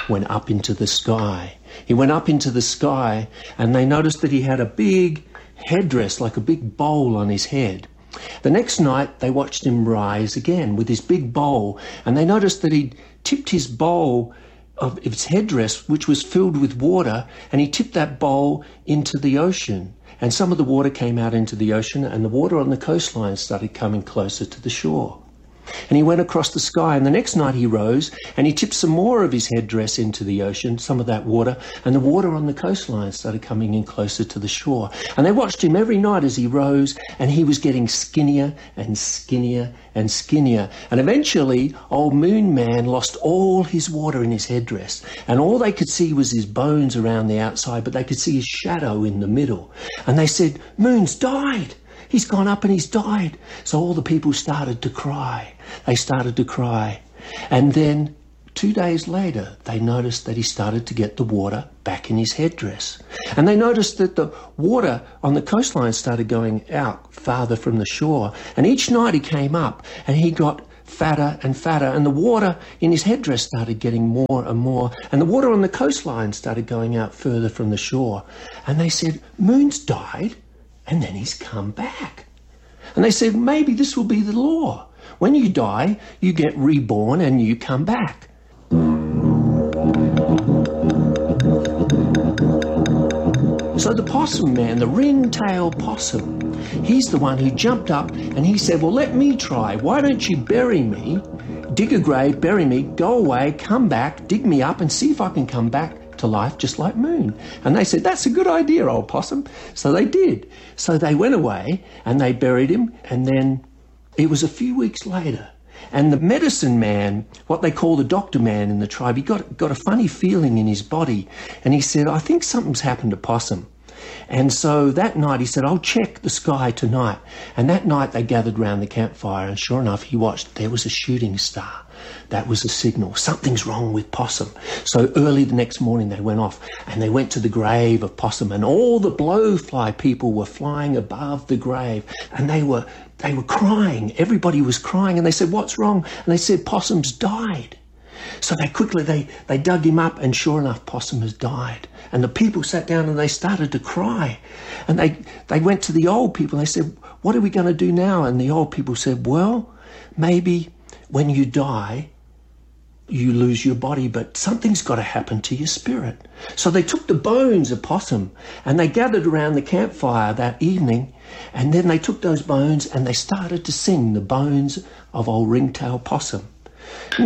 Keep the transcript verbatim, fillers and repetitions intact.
went up into the sky. He went up into the sky, and they noticed that he had a big headdress, like a big bowl on his head. The next night, they watched him rise again with his big bowl, and they noticed that he'd tipped his bowl of its headdress, which was filled with water, and he tipped that bowl into the ocean. And some of the water came out into the ocean, and the water on the coastline started coming closer to the shore. And he went across the sky, and the next night he rose, and he tipped some more of his headdress into the ocean, some of that water, and the water on the coastline started coming in closer to the shore. And they watched him every night as he rose, and he was getting skinnier and skinnier and skinnier. And eventually, old Moon Man lost all his water in his headdress, and all they could see was his bones around the outside, but they could see his shadow in the middle. And they said, "Moon's died. He's gone up and he's died." So all the people started to cry. They started to cry. And then two days later, they noticed that he started to get the water back in his headdress. And they noticed that the water on the coastline started going out farther from the shore. And each night he came up and he got fatter and fatter. And the water in his headdress started getting more and more. And the water on the coastline started going out further from the shore. And they said, "Moon's died, and then he's come back." And they said, maybe this will be the law. When you die, you get reborn and you come back. So the possum man, the ring-tailed possum, he's the one who jumped up and he said, well, let me try. Why don't you bury me, dig a grave, bury me, go away, come back, dig me up and see if I can come back to life just like Moon. And they said, that's a good idea, old possum. So they did. So they went away and they buried him, and then it was a few weeks later, and the medicine man, what they call the doctor man in the tribe, he got, got a funny feeling in his body, and he said, I think something's happened to Possum. And so that night he said, I'll check the sky tonight. And that night they gathered round the campfire, and sure enough, he watched. There was a shooting star. That was a signal. Something's wrong with Possum. So early the next morning they went off and they went to the grave of Possum, and all the blowfly people were flying above the grave, and they were they were crying. Everybody was crying, and they said, what's wrong? And they said, Possum's died. So they quickly, they, they dug him up, and sure enough, Possum has died. And the people sat down and they started to cry. And they, they went to the old people and they said, what are we going to do now? And the old people said, well, maybe when you die, you lose your body, but something's got to happen to your spirit. So they took the bones of Possum and they gathered around the campfire that evening, and then they took those bones and they started to sing the bones of old Ringtail Possum.